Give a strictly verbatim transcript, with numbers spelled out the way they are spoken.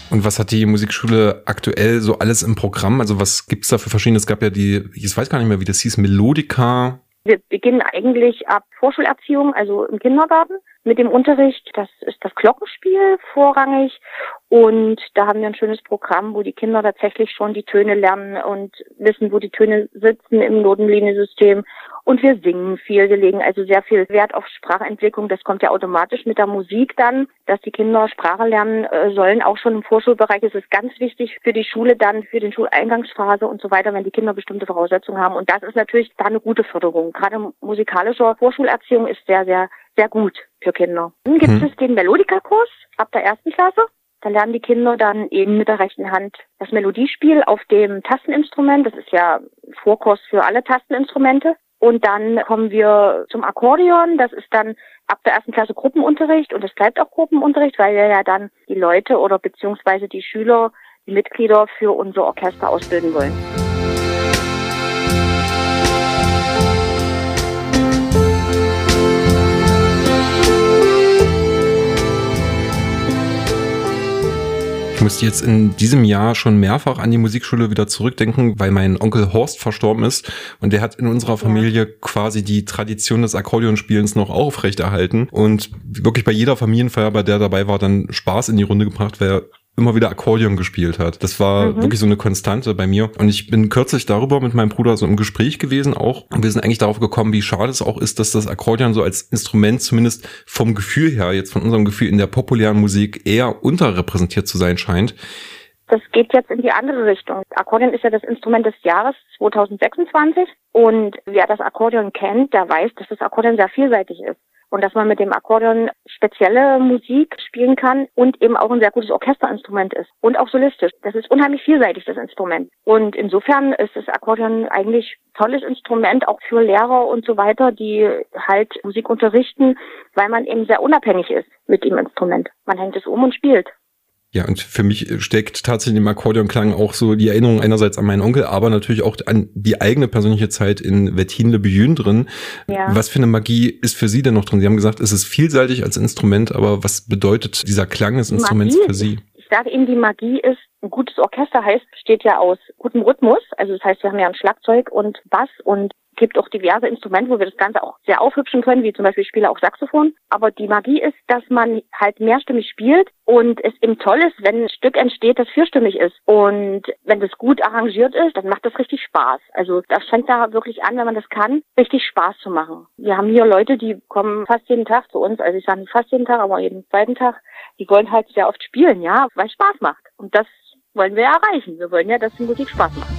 Und was hat die Musikschule aktuell so alles im Programm? Also was gibt's da für verschiedene? Es gab ja die, ich weiß gar nicht mehr, wie das hieß, Melodica. Wir beginnen eigentlich ab Vorschulerziehung, also im Kindergarten, mit dem Unterricht. Das ist das Glockenspiel vorrangig. Und da haben wir ein schönes Programm, wo die Kinder tatsächlich schon die Töne lernen und wissen, wo die Töne sitzen im Notenliniensystem. Und wir singen viel. Wir legen also sehr viel Wert auf Sprachentwicklung. Das kommt ja automatisch mit der Musik dann, dass die Kinder Sprache lernen äh, sollen. Auch schon im Vorschulbereich ist es ganz wichtig für die Schule dann, für den Schuleingangsphase und so weiter, wenn die Kinder bestimmte Voraussetzungen haben. Und das ist natürlich da eine gute Förderung. Gerade musikalische Vorschulerziehung ist sehr, sehr, sehr gut für Kinder. Dann gibt hm. es den Melodica-Kurs ab der ersten Klasse. Da lernen die Kinder dann eben mit der rechten Hand das Melodiespiel auf dem Tasteninstrument. Das ist ja Vorkurs für alle Tasteninstrumente. Und dann kommen wir zum Akkordeon. Das ist dann ab der ersten Klasse Gruppenunterricht. Und es bleibt auch Gruppenunterricht, weil wir ja dann die Leute oder beziehungsweise die Schüler, die Mitglieder für unser Orchester ausbilden wollen. Ich musste jetzt in diesem Jahr schon mehrfach an die Musikschule wieder zurückdenken, weil mein Onkel Horst verstorben ist und der hat in unserer Familie ja. quasi die Tradition des Akkordeonspielens noch aufrechterhalten und wirklich bei jeder Familienfeier, bei der dabei war, dann Spaß in die Runde gebracht, weil er immer wieder Akkordeon gespielt hat. Das war mhm. wirklich so eine Konstante bei mir. Und ich bin kürzlich darüber mit meinem Bruder so im Gespräch gewesen auch. Und wir sind eigentlich darauf gekommen, wie schade es auch ist, dass das Akkordeon so als Instrument zumindest vom Gefühl her, jetzt von unserem Gefühl in der populären Musik eher unterrepräsentiert zu sein scheint. Das geht jetzt in die andere Richtung. Akkordeon ist ja das Instrument des Jahres zweitausendsechsundzwanzig. Und wer das Akkordeon kennt, der weiß, dass das Akkordeon sehr vielseitig ist. Und dass man mit dem Akkordeon spezielle Musik spielen kann und eben auch ein sehr gutes Orchesterinstrument ist. Und auch solistisch. Das ist unheimlich vielseitig, das Instrument. Und insofern ist das Akkordeon eigentlich ein tolles Instrument, auch für Lehrer und so weiter, die halt Musik unterrichten, weil man eben sehr unabhängig ist mit dem Instrument. Man hängt es um und spielt. Ja, und für mich steckt tatsächlich im Akkordeonklang auch so die Erinnerung einerseits an meinen Onkel, aber natürlich auch an die eigene persönliche Zeit in Wettin-le-Billon drin. Ja. Was für eine Magie ist für Sie denn noch drin? Sie haben gesagt, es ist vielseitig als Instrument, aber was bedeutet dieser Klang des Instruments Magie, für Sie? Ich sage Ihnen, die Magie ist, ein gutes Orchester heißt, besteht ja aus gutem Rhythmus. Also das heißt, wir haben ja ein Schlagzeug und Bass und gibt auch diverse Instrumente, wo wir das Ganze auch sehr aufhübschen können, wie zum Beispiel ich spiele auch Saxophon. Aber die Magie ist, dass man halt mehrstimmig spielt und es eben toll ist, wenn ein Stück entsteht, das vierstimmig ist. Und wenn das gut arrangiert ist, dann macht das richtig Spaß. Also das fängt da wirklich an, wenn man das kann, richtig Spaß zu machen. Wir haben hier Leute, die kommen fast jeden Tag zu uns, also ich sage nicht fast jeden Tag, aber jeden zweiten Tag. Die wollen halt sehr oft spielen, ja, weil es Spaß macht. Und das wollen wir erreichen. Wir wollen ja, dass die Musik Spaß macht.